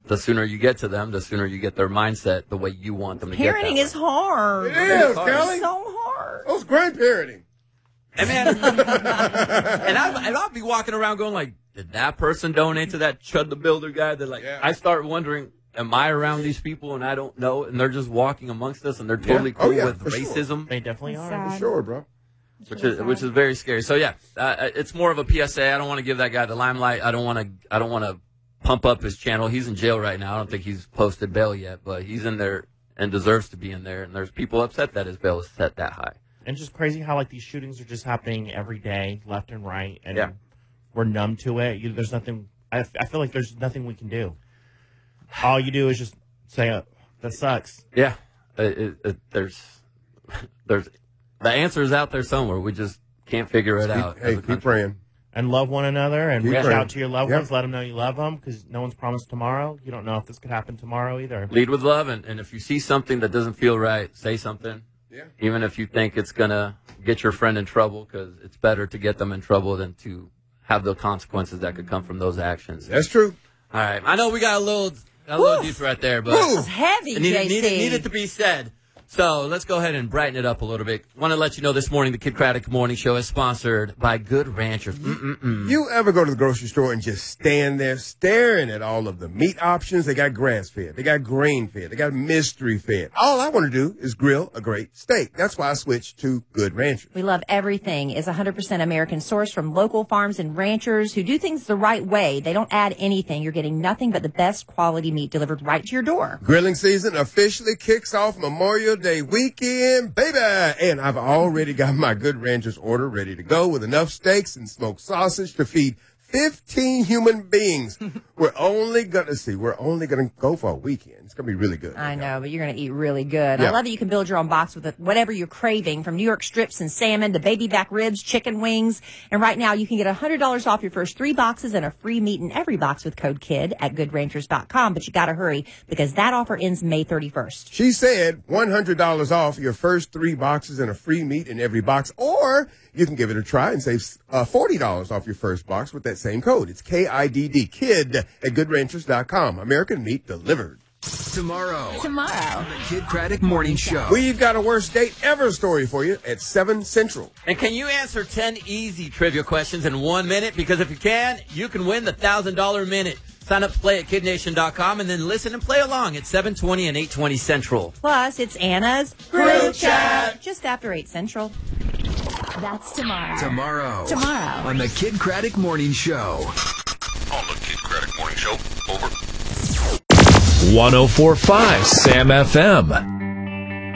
the sooner you get to them, the sooner you get their mindset the way you want them to get. Parenting is hard. It is, Kelly. It's so hard. That was great parenting. And man, and I'll be walking around going like, did that person donate to that Chud the Builder guy? That like, I start wondering, am I around these people and I don't know, and they're just walking amongst us and they're totally cool with racism? Sure. They definitely are. For sure, bro. Which is very scary. So yeah, it's more of a PSA. I don't want to give that guy the limelight. I don't want to pump up his channel. He's in jail right now. I don't think he's posted bail yet, but he's in there and deserves to be in there. And there's people upset that his bail is set that high. And just crazy how like these shootings are just happening every day, left and right, and we're numb to it. There's nothing. I feel like there's nothing we can do. All you do is just say, "That sucks." Yeah, there's the answer is out there somewhere. We just can't figure it out. Hey, keep praying. And love one another and reach praying. out to your loved ones. Let them know you love them because no one's promised tomorrow. You don't know if this could happen tomorrow either. Lead with love, and if you see something that doesn't feel right, say something. Yeah. Even if you think it's going to get your friend in trouble, because it's better to get them in trouble than to have the consequences that could come from those actions. That's true. All right. I know we got a little deep right there, but It was heavy, it needed to be said. So let's go ahead and brighten it up a little bit. Want to let you know this morning the Kid Craddock Morning Show is sponsored by Good Ranchers. You ever go to the grocery store and just stand there staring at all of the meat options? They got grass-fed. They got grain-fed. They got mystery-fed. All I want to do is grill a great steak. That's why I switched to Good Ranchers. We love everything. It's 100% American sourced from local farms and ranchers who do things the right way. They don't add anything. You're getting nothing but the best quality meat delivered right to your door. Grilling season officially kicks off Memorial Day weekend, baby. And I've already got my Good Ranchers order ready to go with enough steaks and smoked sausage to feed 15 human beings. We're only going to go for a weekend. It's going to be really good. I know, but you're going to eat really good. Yeah. I love that you can build your own box with whatever you're craving, from New York strips and salmon to baby back ribs, chicken wings. And right now you can get $100 off your first 3 boxes and a free meat in every box with code KID at goodranchers.com. But you got to hurry because that offer ends May 31st. She said $100 off your first 3 boxes and a free meat in every box, or you can give it a try and save $40 off your first box with that same code. It's KIDD, KID at goodranchers.com. American meat delivered. Tomorrow on the Kid Craddock Morning Show. We've got a worst date ever story for you at 7 Central. And can you answer 10 easy trivia questions in 1 minute? Because if you can win the $1,000 minute. Sign up to play at kidnation.com and then listen and play along at 7:20 and 8:20 Central. Plus, it's Anna's Group Chat just after 8 Central. That's tomorrow. Tomorrow on the Kid Craddock Morning Show. On the Kid Craddock Morning Show. Over. 104.5 Sam FM.